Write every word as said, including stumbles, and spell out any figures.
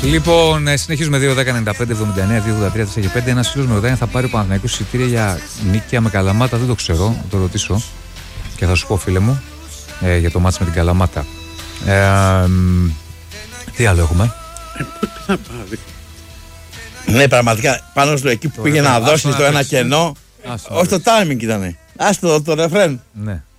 Λοιπόν, ε, συνεχίζουμε δύο δέκα ενενήντα πέντε εβδομήντα εννέα δύο ογδόντα τρία τέσσερα πέντε. Ένας φίλος με ρωτάει αν θα πάρει ο Παναθηναϊκός εισιτήρια για νίκαια με Καλαμάτα. Δεν το ξέρω, θα το ρωτήσω και θα σου πω, φίλε μου, ε, για το μάτς με την Καλαμάτα. Ε, ε, τι άλλο έχουμε? Ναι, πραγματικά πάνω στο εκεί που πήγε να δώσει το ένα κενό. Όχι, το timing ήτανε. Άστο το ρεφρέν. Ναι.